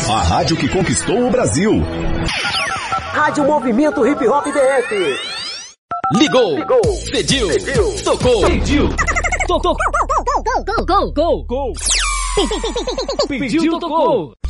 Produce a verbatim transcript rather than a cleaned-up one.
A rádio que conquistou o Brasil. Rádio Movimento Hip Hop D F. Ligou. Ligou. Pediu. Pediu. Tocou. Pediu. Tocou. Gol, gol, gol, gol, gol. Pediu, tocou.